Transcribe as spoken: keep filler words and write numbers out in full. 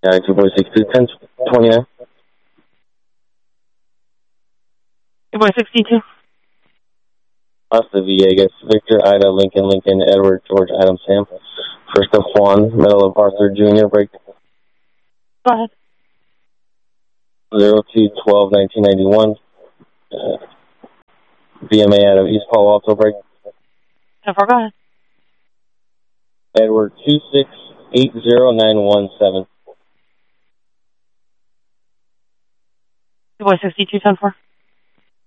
Yeah, two boy six two, ten twenty-nine. two boy sixty-two. Asta Villegas, Victor, Ida, Lincoln, Lincoln, Edward, George, Adam, Sam. First of Juan, Medal of Arthur Junior, break. Go ahead. zero two twelve nineteen ninety-one. Uh, B M A out of East Palo Alto, break. ten four, go ahead. Edward, two six eight zero nine one seven. two boy sixty-two, ten four.